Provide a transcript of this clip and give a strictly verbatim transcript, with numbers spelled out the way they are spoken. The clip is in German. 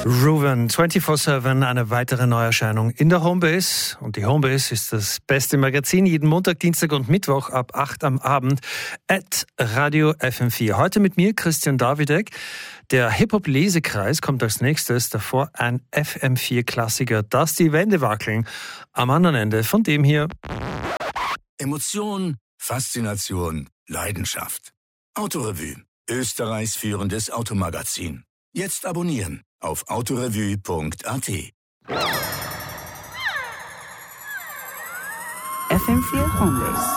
Reuven, vierundzwanzig sieben, eine weitere Neuerscheinung in der Homebase. Und die Homebase ist das beste Magazin, jeden Montag, Dienstag und Mittwoch ab acht am Abend at Radio F M vier. Heute mit mir Christian Davidek. Der Hip-Hop-Lesekreis kommt als nächstes, davor ein F M vier Klassiker, dass die Wände wackeln. Am anderen Ende von dem hier. Emotion, Faszination, Leidenschaft. Autorevue, Österreichs führendes Automagazin. Jetzt abonnieren auf autorevue punkt a t. F M vier Homebase.